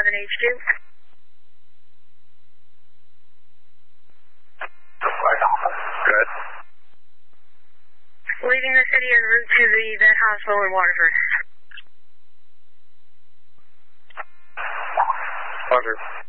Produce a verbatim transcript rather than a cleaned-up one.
eleven H two. Good. Leaving the city en route to the event hospital in Waterford. Roger.